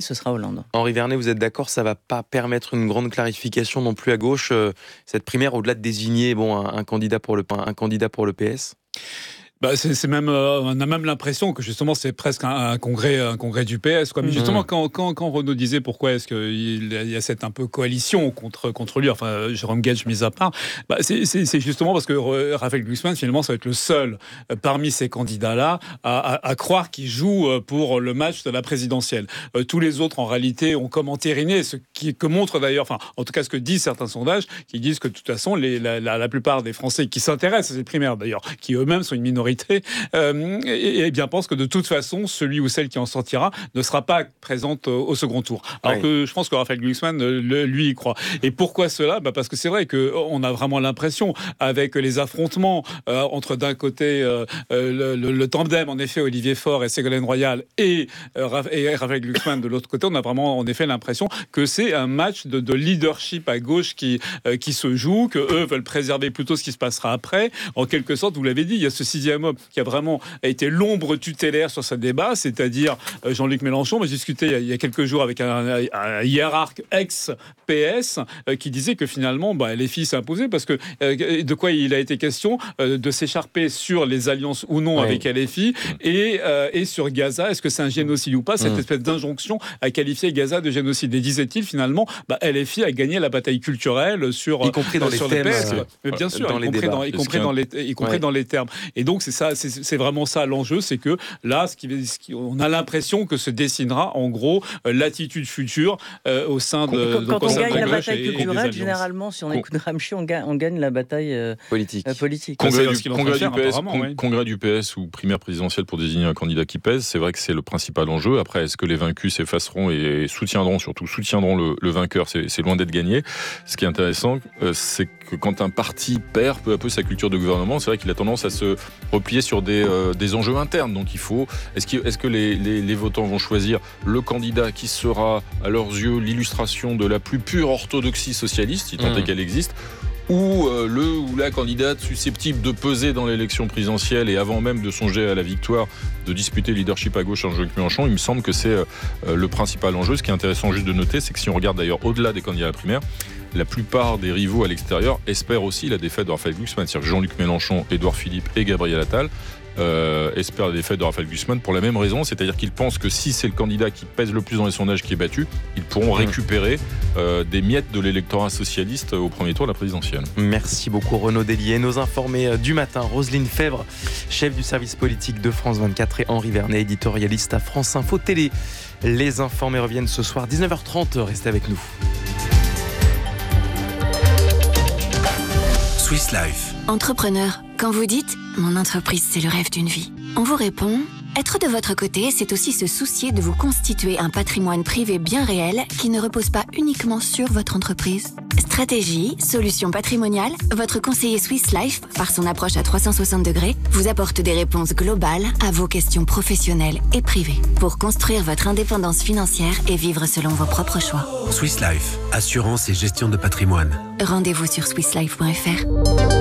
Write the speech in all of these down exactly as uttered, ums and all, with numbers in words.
ce sera Hollande. Henri Vernet, vous êtes d'accord, ça ne va pas permettre une grande clarification non plus à gauche, euh, cette primaire, au-delà de désigner bon, un, un, candidat pour le, un candidat pour le P S ? Bah c'est, c'est même, euh, on a même l'impression que justement c'est presque un, un congrès, un congrès du P S. Quoi. Mais justement, mmh. quand, quand, quand Renaud disait pourquoi est-ce qu'il y a cette un peu coalition contre, contre lui, enfin Jérôme Guedj mis à part, bah, c'est, c'est, c'est justement parce que Raphaël Glucksmann finalement ça va être le seul euh, parmi ces candidats-là à, à, à croire qu'il joue pour le match de la présidentielle. Euh, tous les autres en réalité ont comme entériné ce qui que montre d'ailleurs, enfin en tout cas ce que disent certains sondages, qui disent que de toute façon les, la, la, la plupart des Français qui s'intéressent à ces primaires d'ailleurs, qui eux-mêmes sont une minorité, Euh, et, et bien pense que de toute façon celui ou celle qui en sortira ne sera pas présente au, au second tour. Alors oui. que je pense que Raphaël Glucksmann le, lui y croit. Et pourquoi cela ? Bah parce que c'est vrai qu'on a vraiment l'impression avec les affrontements euh, entre d'un côté euh, le, le, le tandem en effet Olivier Faure et Ségolène Royal et, euh, et Raphaël Glucksmann de l'autre côté, on a vraiment en effet l'impression que c'est un match de, de leadership à gauche qui, euh, qui se joue, que eux veulent préserver plutôt ce qui se passera après. En quelque sorte, vous l'avez dit, il y a ce sixième homme qui a vraiment été l'ombre tutélaire sur ce débat, c'est-à-dire Jean-Luc Mélenchon. Moi, j'ai discuté il y a quelques jours avec un, un hiérarque ex-P S euh, qui disait que finalement, bah, les filles s'imposaient parce que euh, de quoi il a été question euh, de s'écharper sur les alliances ou non oui. avec L F I et, euh, et sur Gaza. Est-ce que c'est un génocide ou pas ? Cette mmh. espèce d'injonction à qualifier Gaza de génocide. Et disait-il finalement, bah, L F I a gagné la bataille culturelle sur, y compris dans euh, les sur thèmes, le P S. Euh, Mais bien sûr, dans y les compris, débats. dans, y compris, dans, les, y compris ouais. dans les termes. Et donc c'est ça, c'est, c'est vraiment ça l'enjeu, c'est que là, ce qui, ce qui, on a l'impression que se dessinera en gros euh, l'attitude future euh, au sein de. Quand, donc, quand on gagne la gauche bataille et, culturelle, et généralement, si on Con... écoute Gramsci, on gagne, on gagne la bataille euh, politique. Euh, politique. Congrès, du, congrès, faire, du P S, con, ouais. congrès du P S ou primaire présidentielle pour désigner un candidat qui pèse, c'est vrai que c'est le principal enjeu. Après, est-ce que les vaincus s'effaceront et soutiendront, surtout soutiendront le, le vainqueur, c'est, c'est loin d'être gagné. Ce qui est intéressant, euh, c'est que quand un parti perd peu à peu sa culture de gouvernement, c'est vrai qu'il a tendance à se replier sur des, euh, des enjeux internes. Donc il faut, est-ce, qu'il, est-ce que les, les, les votants vont choisir le candidat qui sera à leurs yeux l'illustration de la plus pure orthodoxie socialiste, si tant est mmh. qu'elle existe, ou euh, le ou la candidate susceptible de peser dans l'élection présidentielle et avant même de songer à la victoire, de disputer le leadership à gauche en Jean-Luc Mélenchon. Il me semble que c'est euh, le principal enjeu. Ce qui est intéressant juste de noter, c'est que si on regarde d'ailleurs au-delà des candidats à la primaire, la plupart des rivaux à l'extérieur espèrent aussi la défaite de Raphaël Glucksmann. C'est-à-dire que Jean-Luc Mélenchon, Édouard Philippe et Gabriel Attal euh, espèrent la défaite de Raphaël Glucksmann pour la même raison, c'est-à-dire qu'ils pensent que si c'est le candidat qui pèse le plus dans les sondages qui est battu, ils pourront récupérer euh, des miettes de l'électorat socialiste au premier tour de la présidentielle. Merci beaucoup Renaud Délier. Nos informés du matin, Roselyne Fèvre, chef du service politique de France vingt-quatre, et Henri Vernet, éditorialiste à France Info Télé. Les informés reviennent ce soir dix-neuf heures trente. Restez avec nous. Swiss Life. Entrepreneur, quand vous dites « Mon entreprise, c'est le rêve d'une vie », on vous répond « Être de votre côté, c'est aussi se soucier de vous constituer un patrimoine privé bien réel qui ne repose pas uniquement sur votre entreprise. » Stratégie, solutions patrimoniales, votre conseiller Swiss Life, par son approche à trois cent soixante degrés, vous apporte des réponses globales à vos questions professionnelles et privées pour construire votre indépendance financière et vivre selon vos propres choix. Swiss Life, assurance et gestion de patrimoine. Rendez-vous sur swiss life point f r.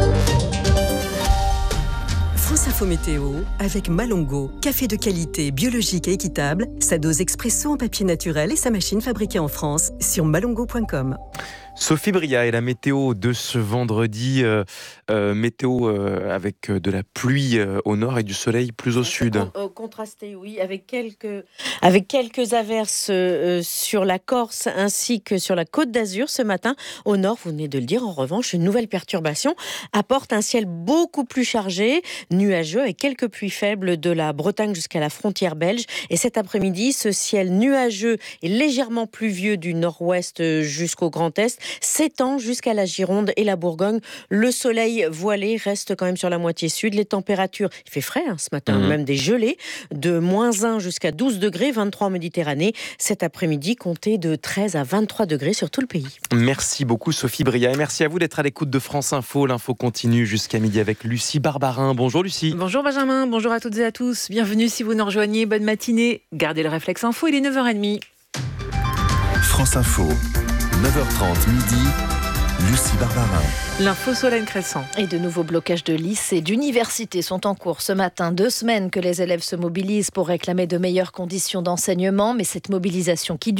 France Info Météo avec Malongo, café de qualité, biologique et équitable, sa dose expresso en papier naturel et sa machine fabriquée en France sur malongo point com. Sophie Bria et la météo de ce vendredi, euh, euh, météo euh, avec de la pluie euh, au nord et du soleil plus au sud. Con- contrasté, oui, avec quelques, avec quelques averses euh, sur la Corse ainsi que sur la Côte d'Azur ce matin. Au nord, vous venez de le dire, en revanche, une nouvelle perturbation apporte un ciel beaucoup plus chargé, nuageux, avec quelques pluies faibles de la Bretagne jusqu'à la frontière belge. Et cet après-midi, ce ciel nuageux et légèrement pluvieux du nord-ouest jusqu'au Grand Est s'étend jusqu'à la Gironde et la Bourgogne. Le soleil voilé reste quand même sur la moitié sud. Les températures, il fait frais hein, ce matin, mmh. même des gelées, de moins un jusqu'à douze degrés, vingt-trois en Méditerranée. Cet après-midi, comptez de treize à vingt-trois degrés sur tout le pays. Merci beaucoup Sophie Bria et merci à vous d'être à l'écoute de France Info. L'info continue jusqu'à midi avec Lucie Barbarin. Bonjour Lucie. Bonjour Benjamin, bonjour à toutes et à tous. Bienvenue si vous nous rejoignez, bonne matinée. Gardez le réflexe info, il est neuf heures trente. France Info. neuf heures trente, midi, Lucie Barbarin. L'info Solène Crescent. Et de nouveaux blocages de lycées et d'universités sont en cours ce matin. Deux semaines que les élèves se mobilisent pour réclamer de meilleures conditions d'enseignement, mais cette mobilisation qui